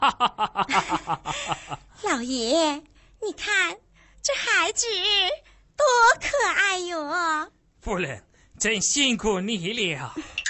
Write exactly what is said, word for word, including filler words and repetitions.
老爷，你看这孩子多可爱哟！ 夫人，真辛苦你了。